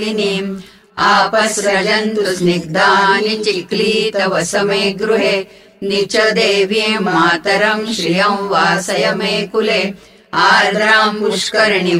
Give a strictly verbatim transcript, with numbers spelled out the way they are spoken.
आपसृजन्तु स्निग्धानि चिक्लीतव समे गृहे निच देवीं मातरं श्रियं वासय मे कुले आर्द्रां पुष्करिणीं